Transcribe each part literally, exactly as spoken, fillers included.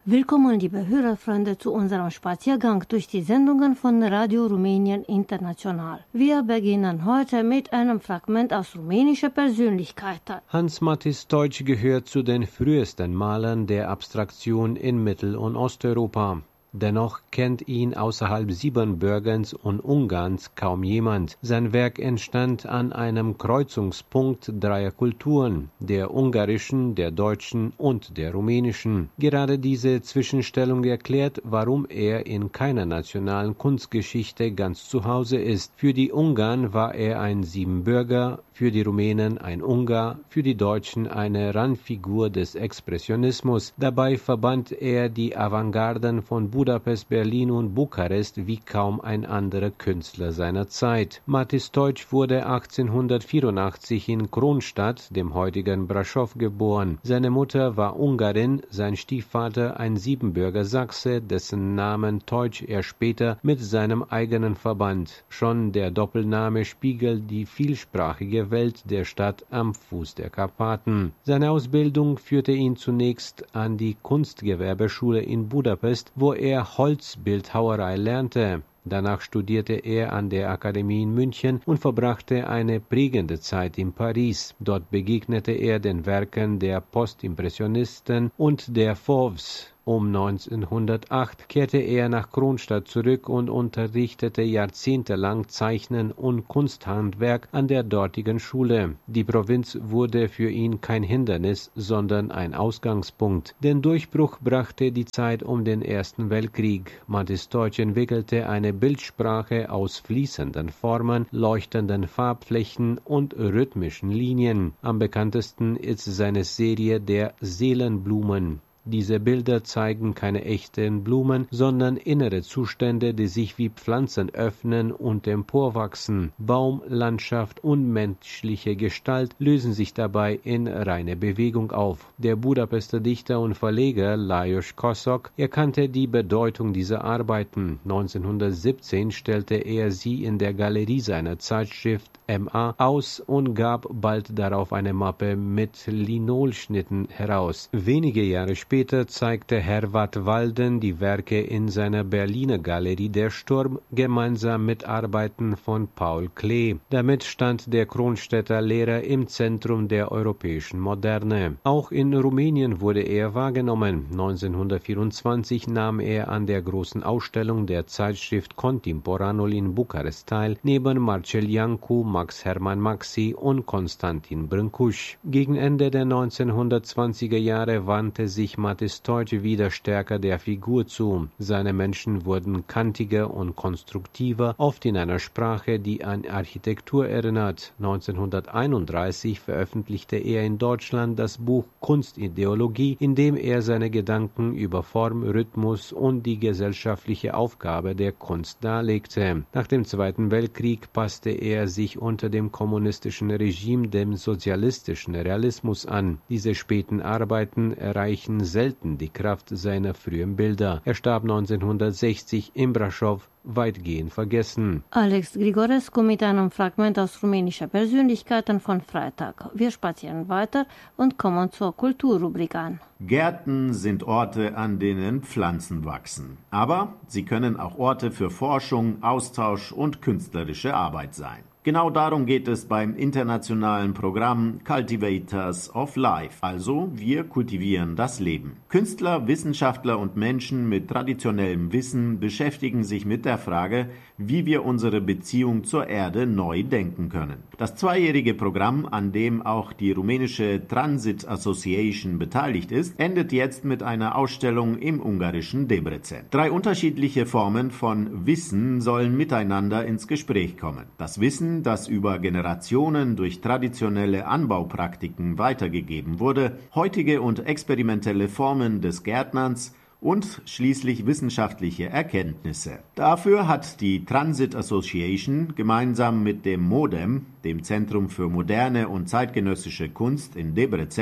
Willkommen, liebe Hörerfreunde, zu unserem Spaziergang durch die Sendungen von Radio Rumänien International. Wir beginnen heute mit einem Fragment aus rumänischer Persönlichkeiten. Hans Matis Stojc gehört zu den frühesten Malern der Abstraktion in Mittel- und Osteuropa. Dennoch kennt ihn außerhalb Siebenbürgens und Ungarns kaum jemand. Sein Werk entstand an einem Kreuzungspunkt dreier Kulturen, der ungarischen, der deutschen und der rumänischen. Gerade diese Zwischenstellung erklärt, warum er in keiner nationalen Kunstgeschichte ganz zu Hause ist. Für die Ungarn war er ein Siebenbürger, für die Rumänen ein Ungar, für die Deutschen eine Randfigur des Expressionismus. Dabei verband er die Avantgarden von Budapest, Berlin und Bukarest wie kaum ein anderer Künstler seiner Zeit. Matis Stojc wurde achtzehnhundertvierundachtzig in Kronstadt, dem heutigen Brașov, geboren. Seine Mutter war Ungarin, sein Stiefvater ein Siebenbürger Sachse, dessen Namen Stojc er später mit seinem eigenen verband. Schon der Doppelname spiegelt die vielsprachige Welt der Stadt am Fuß der Karpaten. Seine Ausbildung führte ihn zunächst an die Kunstgewerbeschule in Budapest, wo er Holzbildhauerei lernte. Danach studierte er an der Akademie in München und verbrachte eine prägende Zeit in Paris. Dort begegnete er den Werken der Postimpressionisten und der Fauves. Um neunzehnhundertacht kehrte er nach Kronstadt zurück und unterrichtete jahrzehntelang Zeichnen und Kunsthandwerk an der dortigen Schule. Die Provinz wurde für ihn kein Hindernis, sondern ein Ausgangspunkt. Den Durchbruch brachte die Zeit um den Ersten Weltkrieg. Matis Stojc entwickelte eine Bildsprache aus fließenden Formen, leuchtenden Farbflächen und rhythmischen Linien. Am bekanntesten ist seine Serie der Seelenblumen. Diese Bilder zeigen keine echten Blumen, sondern innere Zustände, die sich wie Pflanzen öffnen und emporwachsen. Baum, Landschaft und menschliche Gestalt lösen sich dabei in reine Bewegung auf. Der Budapester Dichter und Verleger Lajos Kossuth erkannte die Bedeutung dieser Arbeiten. neunzehnhundertsiebzehn stellte er sie in der Galerie seiner Zeitschrift M A aus und gab bald darauf eine Mappe mit Linolschnitten heraus. Wenige Jahre später zeigte Herwart Walden die Werke in seiner Berliner Galerie Der Sturm gemeinsam mit Arbeiten von Paul Klee. Damit stand der Kronstädter Lehrer im Zentrum der europäischen Moderne. Auch in Rumänien wurde er wahrgenommen. neunzehnhundertvierundzwanzig nahm er an der großen Ausstellung der Zeitschrift Contemporanul in Bukarest teil, neben Marcel Iancu, Max Hermann Maxi und Konstantin Brâncuș. Gegen Ende der neunzehnhundertzwanziger Jahre wandte sich Matis Stojc wieder stärker der Figur zu. Seine Menschen wurden kantiger und konstruktiver, oft in einer Sprache, die an Architektur erinnert. neunzehnhunderteinunddreißig veröffentlichte er in Deutschland das Buch Kunstideologie, in dem er seine Gedanken über Form, Rhythmus und die gesellschaftliche Aufgabe der Kunst darlegte. Nach dem Zweiten Weltkrieg passte er sich unter dem kommunistischen Regime dem sozialistischen Realismus an. Diese späten Arbeiten erreichen selten die Kraft seiner frühen Bilder. Er starb neunzehnhundertsechzig in Brașov, weitgehend vergessen. Alex Grigorescu mit einem Fragment aus rumänischer Persönlichkeiten von Freitag. Wir spazieren weiter und kommen zur Kulturrubrik an. Gärten sind Orte, an denen Pflanzen wachsen. Aber sie können auch Orte für Forschung, Austausch und künstlerische Arbeit sein. Genau darum geht es beim internationalen Programm Cultivators of Life, also wir kultivieren das Leben. Künstler, Wissenschaftler und Menschen mit traditionellem Wissen beschäftigen sich mit der Frage, wie wir unsere Beziehung zur Erde neu denken können. Das zweijährige Programm, an dem auch die rumänische Transit Association beteiligt ist, endet jetzt mit einer Ausstellung im ungarischen Debrecen. Drei unterschiedliche Formen von Wissen sollen miteinander ins Gespräch kommen. Das Wissen, das über Generationen durch traditionelle Anbaupraktiken weitergegeben wurde, heutige und experimentelle Formen des Gärtnerns und schließlich wissenschaftliche Erkenntnisse. Dafür hat die Transit Association gemeinsam mit dem MODEM, dem Zentrum für moderne und zeitgenössische Kunst in Debrecen,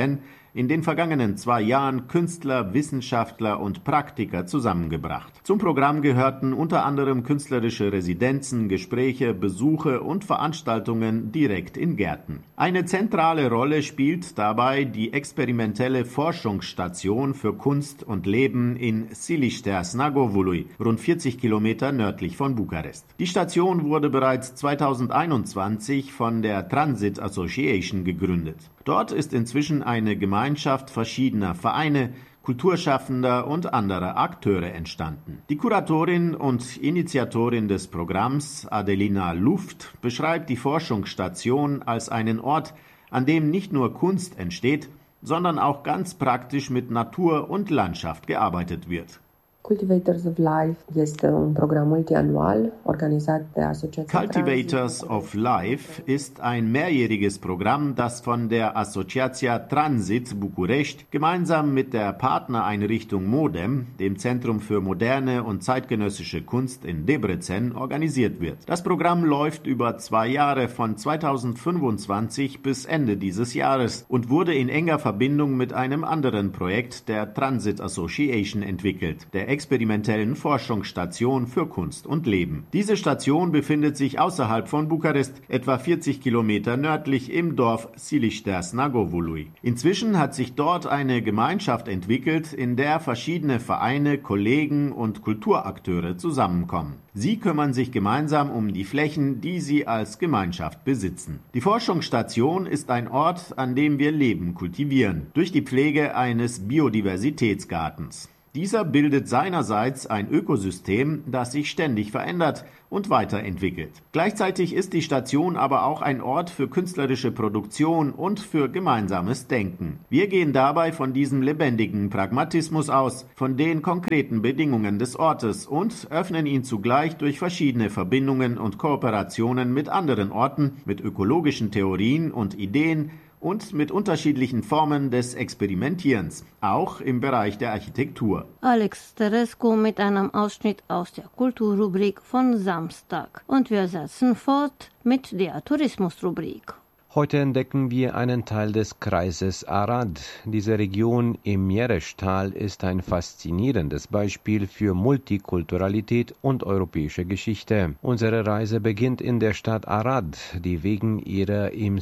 in den vergangenen zwei Jahren Künstler, Wissenschaftler und Praktiker zusammengebracht. Zum Programm gehörten unter anderem künstlerische Residenzen, Gespräche, Besuche und Veranstaltungen direkt in Gärten. Eine zentrale Rolle spielt dabei die experimentelle Forschungsstation für Kunst und Leben in Siliștea Snagovului, rund vierzig Kilometer nördlich von Bukarest. Die Station wurde bereits zweitausendeinundzwanzig von der Transit Association gegründet. Dort ist inzwischen eine Gemeinschaft verschiedener Vereine, Kulturschaffender und anderer Akteure entstanden. Die Kuratorin und Initiatorin des Programms, Adelina Luft, beschreibt die Forschungsstation als einen Ort, an dem nicht nur Kunst entsteht, sondern auch ganz praktisch mit Natur und Landschaft gearbeitet wird. Cultivators of Life este un program multianual organizat de Asociația Cultivators of Life ist ein mehrjähriges Programm, das von der Asociația Transit București gemeinsam mit der Partnereinrichtung Modem, dem Zentrum für moderne und zeitgenössische Kunst in Debrecen, organisiert wird. Das Programm läuft über zwei Jahre von zweitausendfünfundzwanzig bis Ende dieses Jahres und wurde in enger Verbindung mit einem anderen Projekt der Transit Association entwickelt, der experimentellen Forschungsstation für Kunst und Leben. Diese Station befindet sich außerhalb von Bukarest, etwa vierzig Kilometer nördlich im Dorf Siliștea Snagovului. Inzwischen hat sich dort eine Gemeinschaft entwickelt, in der verschiedene Vereine, Kollegen und Kulturakteure zusammenkommen. Sie kümmern sich gemeinsam um die Flächen, die sie als Gemeinschaft besitzen. Die Forschungsstation ist ein Ort, an dem wir Leben kultivieren, durch die Pflege eines Biodiversitätsgartens. Dieser bildet seinerseits ein Ökosystem, das sich ständig verändert und weiterentwickelt. Gleichzeitig ist die Station aber auch ein Ort für künstlerische Produktion und für gemeinsames Denken. Wir gehen dabei von diesem lebendigen Pragmatismus aus, von den konkreten Bedingungen des Ortes und öffnen ihn zugleich durch verschiedene Verbindungen und Kooperationen mit anderen Orten, mit ökologischen Theorien und Ideen, und mit unterschiedlichen Formen des Experimentierens, auch im Bereich der Architektur. Alex Terescu mit einem Ausschnitt aus der Kulturrubrik von Samstag. Und wir setzen fort mit der Tourismusrubrik. Heute entdecken wir einen Teil des Kreises Arad. Diese Region im Miereștal ist ein faszinierendes Beispiel für Multikulturalität und europäische Geschichte. Unsere Reise beginnt in der Stadt Arad, die wegen ihrer im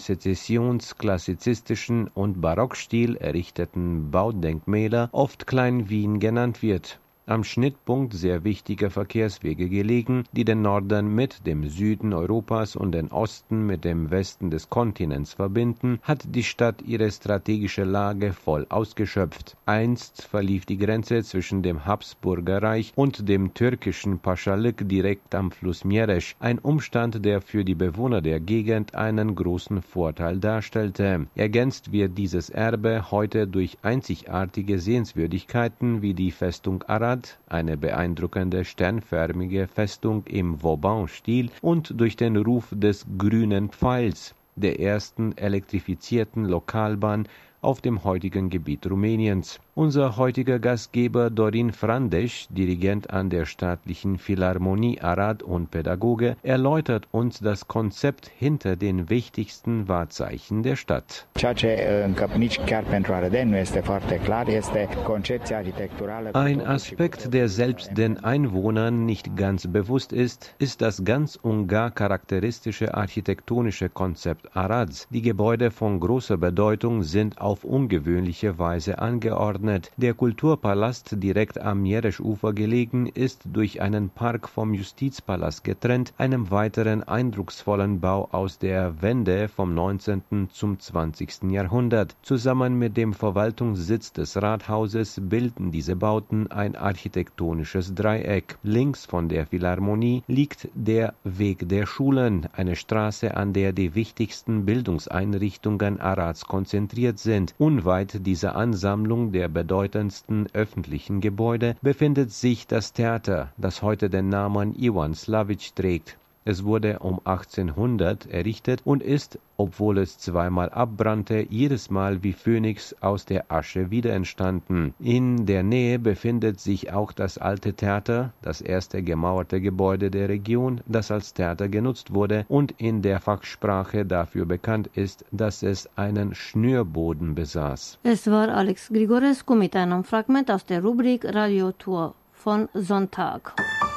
sezessionsklassizistischen und Barockstil errichteten Baudenkmäler oft Klein-Wien genannt wird. Am Schnittpunkt sehr wichtiger Verkehrswege gelegen, die den Norden mit dem Süden Europas und den Osten mit dem Westen des Kontinents verbinden, hat die Stadt ihre strategische Lage voll ausgeschöpft. Einst verlief die Grenze zwischen dem Habsburgerreich und dem türkischen Paschalik direkt am Fluss Miereș, ein Umstand, der für die Bewohner der Gegend einen großen Vorteil darstellte. Ergänzt wird dieses Erbe heute durch einzigartige Sehenswürdigkeiten wie die Festung Arad, eine beeindruckende sternförmige Festung im Vauban-Stil, und durch den Ruf des Grünen Pfeils, der ersten elektrifizierten Lokalbahn auf dem heutigen Gebiet Rumäniens. Unser heutiger Gastgeber Dorin Frandeș, Dirigent an der Staatlichen Philharmonie Arad und Pädagoge, erläutert uns das Konzept hinter den wichtigsten Wahrzeichen der Stadt. Ein Aspekt, der selbst den Einwohnern nicht ganz bewusst ist, ist das ganz und gar charakteristische architektonische Konzept Arads. Die Gebäude von großer Bedeutung sind auf ungewöhnliche Weise angeordnet. Der Kulturpalast, direkt am Miereșufer gelegen, ist durch einen Park vom Justizpalast getrennt, einem weiteren eindrucksvollen Bau aus der Wende vom neunzehnten zum zwanzigsten Jahrhundert. Zusammen mit dem Verwaltungssitz des Rathauses bilden diese Bauten ein architektonisches Dreieck. Links von der Philharmonie liegt der Weg der Schulen, eine Straße, an der die wichtigsten Bildungseinrichtungen Arads konzentriert sind. Unweit dieser Ansammlung der bedeutendsten öffentlichen Gebäude befindet sich das Theater, das heute den Namen Ivan Slavic trägt. Es wurde um achtzehnhundert errichtet und ist, obwohl es zweimal abbrannte, jedes Mal wie Phönix aus der Asche wieder entstanden. In der Nähe befindet sich auch das alte Theater, das erste gemauerte Gebäude der Region, das als Theater genutzt wurde und in der Fachsprache dafür bekannt ist, dass es einen Schnürboden besaß. Es war Alex Grigorescu mit einem Fragment aus der Rubrik Radio Tour von Sonntag.